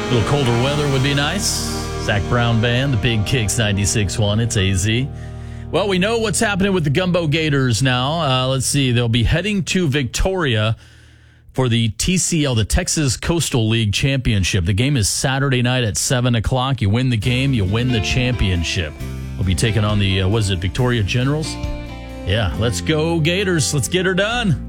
A little colder weather would be nice. Zach Brown Band, the Big Kicks 96.1. It's AZ. Well, we know what's happening with the Gumbo Gators now. Let's see. They'll be heading to Victoria for the TCL, the Texas Coastal League Championship. The game is Saturday night at 7 o'clock. You win the game, you win the championship. We'll be taking on the, Victoria Generals? Yeah, let's go Gators. Let's get her done.